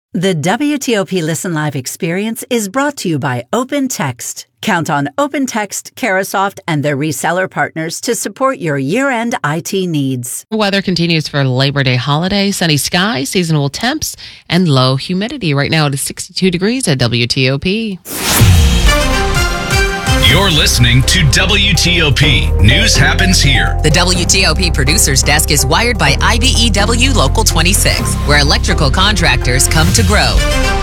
The WTOP Listen Live experience is brought to you by OpenText. Count on OpenText, Carasoft, and their reseller partners to support your year-end IT needs. Weather continues for Labor Day holiday. Sunny skies, seasonable temps, and low humidity. Right now it is 62 degrees at WTOP. You're listening to WTOP. News happens here. The WTOP producer's desk is wired by IBEW Local 26, where electrical contractors come to grow.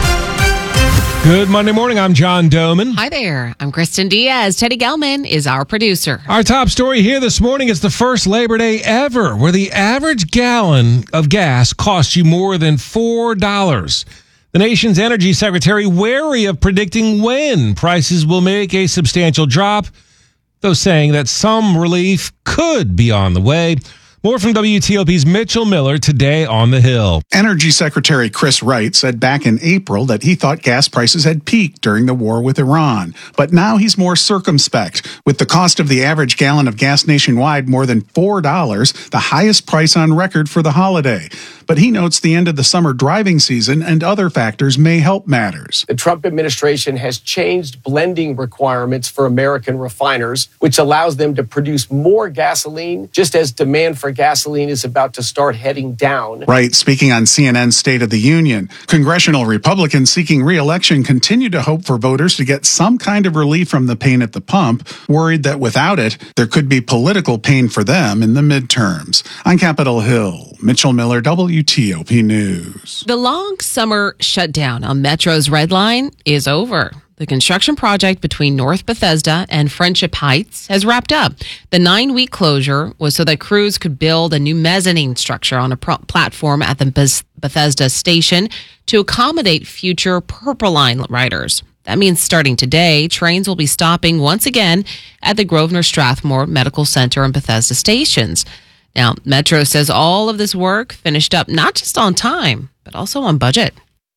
Good Monday morning. I'm John Doman. Hi there. I'm Kristen Diaz. Teddy Gelman is our producer. Our top story here this morning is the first Labor Day ever where the average gallon of gas costs you more than $4. The nation's energy secretary wary of predicting when prices will make a substantial drop, though saying that some relief could be on the way. More from WTOP's Mitchell Miller today on the Hill. Energy Secretary Chris Wright said back in April that he thought gas prices had peaked during the war with Iran. But now he's more circumspect. With the cost of the average gallon of gas nationwide more than $4, the highest price on record for the holiday. But he notes the end of the summer driving season and other factors may help matters. The Trump administration has changed blending requirements for American refiners, which allows them to produce more gasoline, just as demand for gasoline is about to start heading down. Right, speaking on CNN's State of the Union, congressional Republicans seeking re-election continue to hope for voters to get some kind of relief from the pain at the pump, worried that without it, there could be political pain for them in the midterms. On Capitol Hill, Mitchell Miller, WTOP News. The long summer shutdown on Metro's Red Line is over. The construction project between North Bethesda and Friendship Heights has wrapped up. The 9-week closure was so that crews could build a new mezzanine structure on a platform at the Bethesda station to accommodate future Purple Line riders. That means starting today, trains will be stopping once again at the Grosvenor Strathmore Medical Center and Bethesda stations. Now, Metro says all of this work finished up not just on time, but also on budget.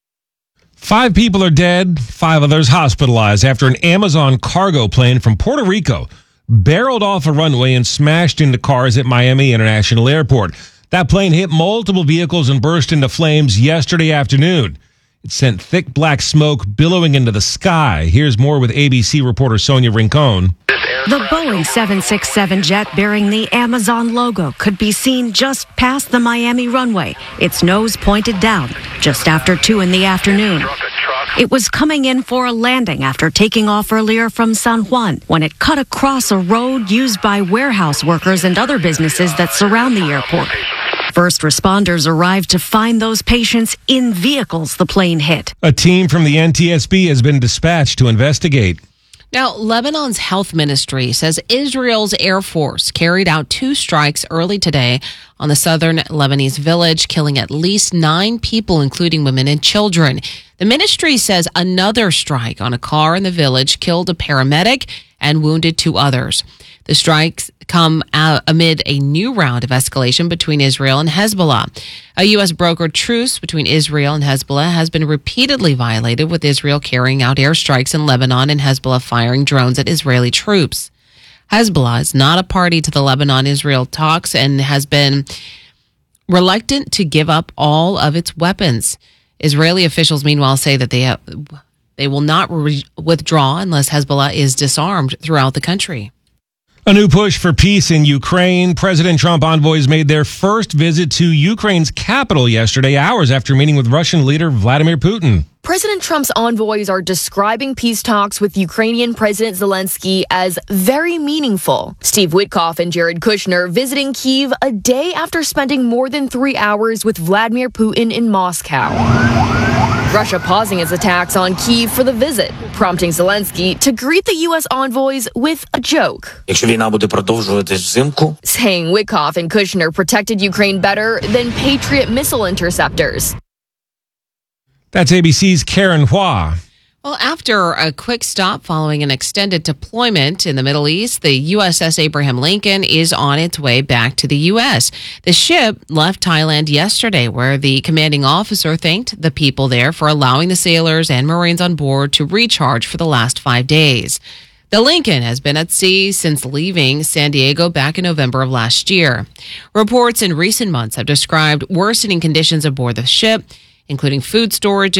5 people are dead, 5 others hospitalized after an Amazon cargo plane from Puerto Rico barreled off a runway and smashed into cars at Miami International Airport. That plane hit multiple vehicles and burst into flames yesterday afternoon. It sent thick black smoke billowing into the sky. Here's more with ABC reporter Sonia Rincon. The Boeing 767 jet bearing the Amazon logo could be seen just past the Miami runway, its nose pointed down, just after 2 in the afternoon. It was coming in for a landing after taking off earlier from San Juan when it cut across a road used by warehouse workers and other businesses that surround the airport. First responders arrived to find those patients in vehicles the plane hit. A team from the NTSB has been dispatched to investigate. Now, Lebanon's health ministry says Israel's Air Force carried out 2 strikes early today on the southern Lebanese village, killing at least 9 people, including women and children. The ministry says another strike on a car in the village killed a paramedic and wounded 2 others. The strikes come amid a new round of escalation between Israel and Hezbollah. A U.S. brokered truce between Israel and Hezbollah has been repeatedly violated, with Israel carrying out airstrikes in Lebanon and Hezbollah firing drones at Israeli troops. Hezbollah is not a party to the Lebanon-Israel talks and has been reluctant to give up all of its weapons. Israeli officials, meanwhile, say that they will not withdraw unless Hezbollah is disarmed throughout the country. A new push for peace in Ukraine. President Trump envoys made their first visit to Ukraine's capital yesterday, hours after meeting with Russian leader Vladimir Putin. President Trump's envoys are describing peace talks with Ukrainian President Zelensky as very meaningful. Steve Witkoff and Jared Kushner visiting Kyiv a day after spending more than 3 hours with Vladimir Putin in Moscow. Russia pausing its attacks on Kyiv for the visit, prompting Zelensky to greet the U.S. envoys with a joke. Saying Witkoff and Kushner protected Ukraine better than Patriot missile interceptors. That's ABC's Karen Hua. Well, after a quick stop following an extended deployment in the Middle East, the USS Abraham Lincoln is on its way back to the U.S. The ship left Thailand yesterday, where the commanding officer thanked the people there for allowing the sailors and Marines on board to recharge for the last 5 days. The Lincoln has been at sea since leaving San Diego back in November of last year. Reports in recent months have described worsening conditions aboard the ship, including food storage